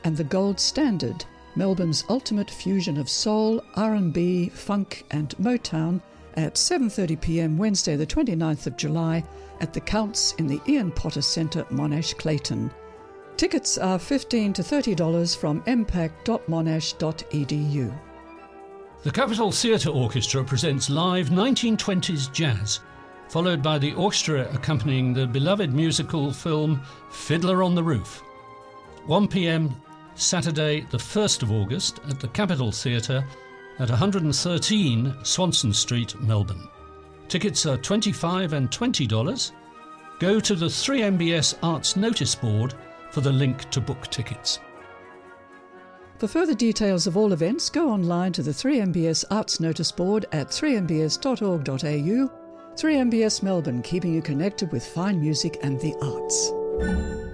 and The Gold Standard, Melbourne's ultimate fusion of soul, R&B, funk and Motown, at 7:30pm Wednesday the 29th of July at the Counts in the Ian Potter Centre, Monash, Clayton. Tickets are $15 to $30 from impact.monash.edu. The Capitol Theatre Orchestra presents live 1920s jazz, followed by the orchestra accompanying the beloved musical film Fiddler on the Roof. 1pm Saturday the 1st of August at the Capitol Theatre at 113 Swanston Street, Melbourne. Tickets are $25 and $20. Go to the 3MBS Arts Notice Board for the link to book tickets. For further details of all events, go online to the 3MBS Arts Notice Board at 3mbs.org.au. 3MBS Melbourne, keeping you connected with fine music and the arts.